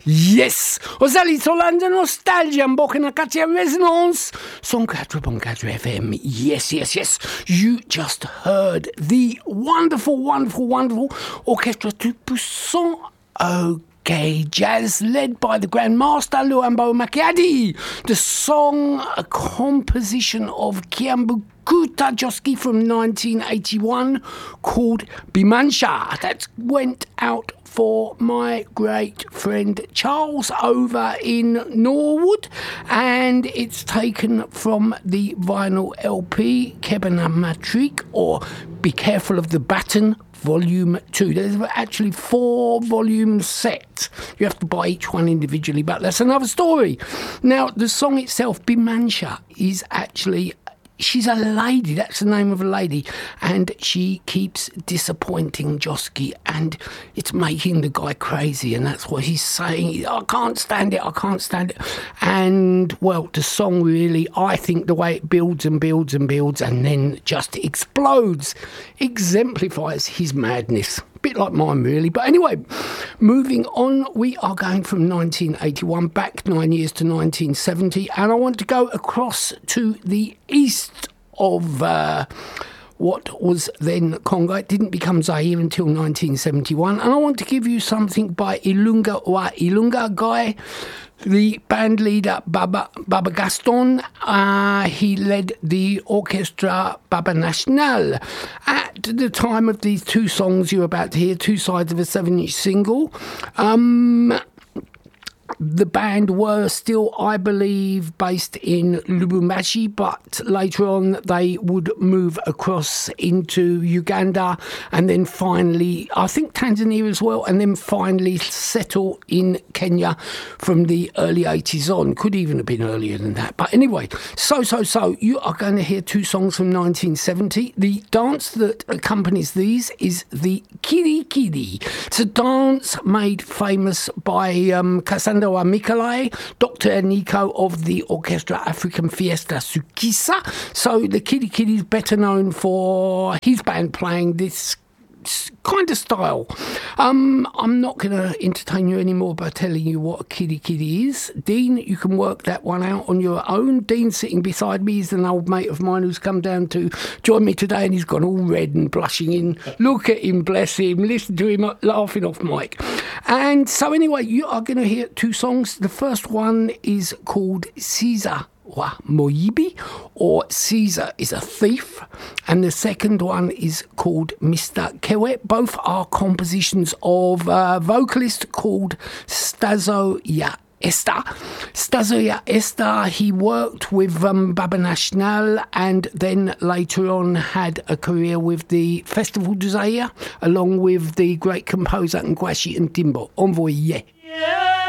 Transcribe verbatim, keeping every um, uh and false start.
Yes! Os allez sur l'âne de nostalgie, en bok in a quatrième résonance. cent quatre point quatre F M. Yes, yes, yes. You just heard the wonderful, wonderful, wonderful Orchestra two percent OK Jazz, led by the Grandmaster Luambo Makiadi. The song, a composition of Kiambukuta Joski from nineteen eighty-one, called Bimansha. That went out for my great friend Charles over in Norwood, and it's taken from the vinyl L P Kebana Matrik, or Be Careful of the Baton, Volume two. There's actually four volumes set. You have to buy each one individually, but that's another story. Now, the song itself, Bimansha, is actually... she's a lady, that's the name of a lady, and she keeps disappointing Joski, and it's making the guy crazy, and that's what he's saying. I can't stand it, I can't stand it. And, well, the song really, I think the way it builds and builds and builds and then just explodes, exemplifies his madness. Bit like mine, really. But anyway, moving on, we are going from nineteen eighty-one back nine years to nineteen seventy, and I want to go across to the east of uh, what was then Congo. It didn't become Zaire until nineteen seventy-one, and I want to give you something by Ilunga wa Ilunga guy, the band leader Baba, Baba Gaston. Uh, he led the orchestra Baba National. At the time of these two songs you're about to hear, two sides of a seven-inch single, um... the band were still, I believe, based in Lubumbashi, but later on they would move across into Uganda and then finally, I think Tanzania as well, and then finally settle in Kenya from the early eighties on. Could even have been earlier than that. But anyway, so, so, so, you are going to hear two songs from nineteen seventy. The dance that accompanies these is the Kiri Kiri. It's a dance made famous by um, Cassandra Mikalai, Doctor Nico of the Orchestra African Fiesta Sukisa. So the Kiri Kiri is better known for his band playing this kind of style. Um, I'm not going to entertain you anymore by telling you what a Kiri Kiri is. Dean, you can work that one out on your own. Dean sitting beside me is an old mate of mine who's come down to join me today, and he's gone all red and blushing in. Look at him, bless him. Listen to him laughing off mic. And so anyway, you are going to hear two songs. The first one is called Caesar wa Moyibi, or Caesar is a thief, and the second one is called Mister Kewe. Both are compositions of a vocalist called Stazo Ya Esther. Stazo Ya Esther, he worked with um, Baba National and then later on had a career with the Festival du Zaire along with the great composer Ngwashi and Timbo. Envoyé.